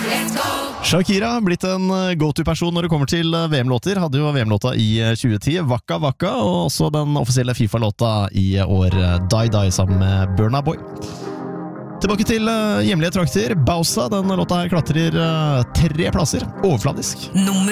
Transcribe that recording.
Shakira har blitt en go-to-person når det kommer til VM-låter. Hadde jo VM-låta i 2010, Waka Waka, og også den offisielle FIFA-låta i år, Die Die, sammen med Burna Boy. Tilbake til hjemlige trakter. Bausa, den låta her klatrer 3 plasser. Overfladisk. Nummer